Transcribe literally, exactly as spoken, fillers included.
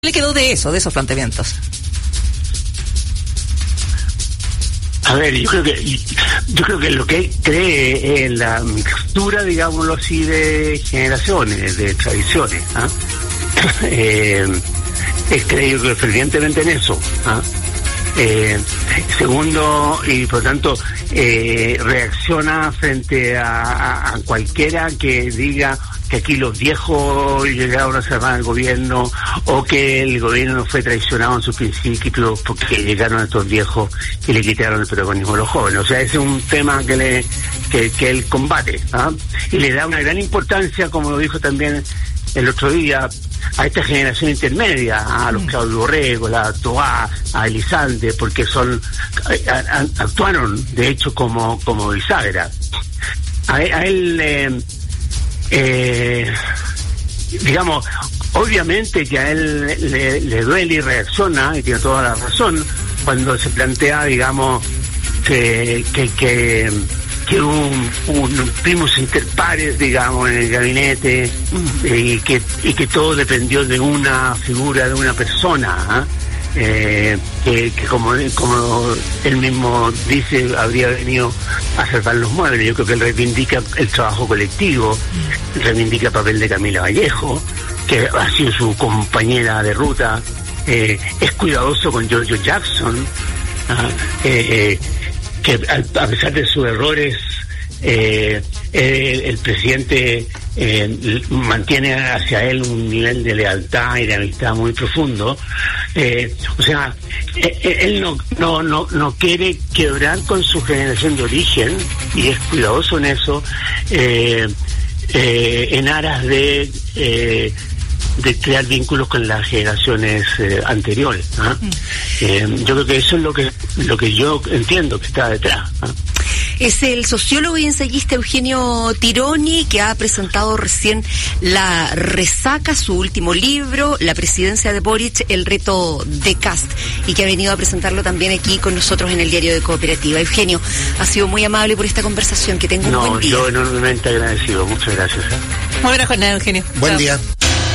le quedó de eso, de esos planteamientos? A ver, yo creo que yo creo que lo que él cree es la mixtura, digámoslo así, de generaciones, de tradiciones. ¿ah? eh, él cree yo creo fervientemente en eso. ¿ah? Eh, segundo, y por tanto eh, reacciona frente a, a, a cualquiera que diga que aquí los viejos llegaron a salvar al gobierno o que el gobierno no fue traicionado en sus principios porque llegaron estos viejos y le quitaron el protagonismo a los jóvenes. O sea, ese es un tema que le que, que él combate. ¿ah? Y le da una gran importancia, como lo dijo también el otro día, a esta generación intermedia, a los Claudio Borrego, la Toá, a Elizalde, porque son a, a, actuaron de hecho como como bisagra. A, a él eh, eh, digamos, obviamente que a él le, le duele y reacciona, y tiene toda la razón, cuando se plantea, digamos, que que, que que un, un primus inter pares, digamos, en el gabinete, y que y que todo dependió de una figura, de una persona, ¿eh? Eh, que, que como como él mismo dice, habría venido a salvar los muebles. Yo creo que él reivindica el trabajo colectivo, reivindica el papel de Camila Vallejo, que ha sido su compañera de ruta, eh, es cuidadoso con Giorgio Jackson, ¿eh? Eh, eh, que a pesar de sus errores, eh, el, el presidente eh, mantiene hacia él un nivel de lealtad y de amistad muy profundo. Eh, o sea, eh, él no, no, no, no quiere quebrar con su generación de origen, y es cuidadoso en eso, eh, eh, en aras de... Eh, de crear vínculos con las generaciones eh, anteriores. ¿ah? Mm. Eh, yo creo que eso es lo que lo que yo entiendo que está detrás. ¿ah? Es el sociólogo y ensayista Eugenio Tironi, que ha presentado recién La Resaca, su último libro, La presidencia de Boric, el reto de Kast, y que ha venido a presentarlo también aquí con nosotros en el Diario de Cooperativa. Eugenio, ha sido muy amable por esta conversación, que tenga un no, buen día. Yo enormemente agradecido, muchas gracias. ¿eh? Muy buena jornada, Eugenio. Buen Chao. día.